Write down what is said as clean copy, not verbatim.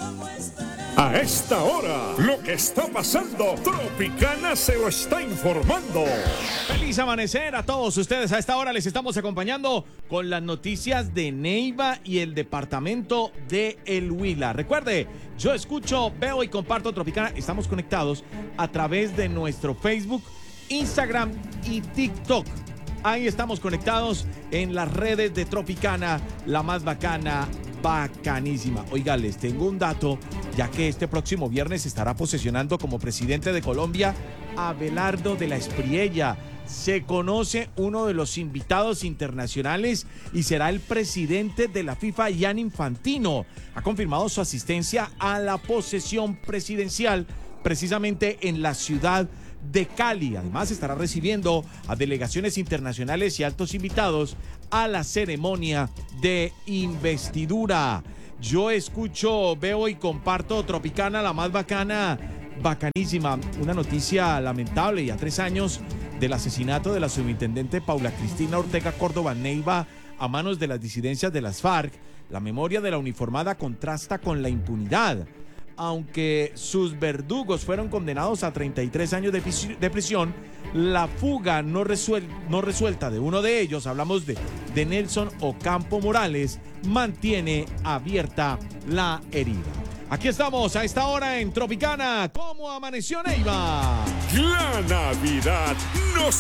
A esta hora, lo que está pasando, Tropicana se lo está informando. Feliz amanecer a todos ustedes. A esta hora les estamos acompañando con las noticias de Neiva y el departamento de El Huila. Recuerde, yo escucho, veo y comparto Tropicana. Estamos conectados a través de nuestro Facebook, Instagram y TikTok. Ahí estamos conectados en las redes de Tropicana, la más bacana, bacanísima. Oiga, les tengo un dato, ya que este próximo viernes estará posesionando como presidente de Colombia Abelardo de la Espriella. Se conoce uno de los invitados internacionales y será el presidente de la FIFA, Gianni Infantino. Ha confirmado su asistencia a la posesión presidencial precisamente en la ciudad de Cali. Además estará recibiendo a delegaciones internacionales y altos invitados a la ceremonia de investidura. Yo escucho, veo y comparto Tropicana, la más bacana, bacanísima. Una noticia lamentable, ya 3 años del asesinato de la subintendente Paula Cristina Ortega Córdoba Neiva a manos de las disidencias de las FARC. La memoria de la uniformada contrasta con la impunidad. Aunque sus verdugos fueron condenados a 33 años de prisión, la fuga no resuelta de uno de ellos, hablamos de Nelson Ocampo Morales, mantiene abierta la herida. Aquí estamos a esta hora en Tropicana. ¿Cómo amaneció Neiva? La Navidad nos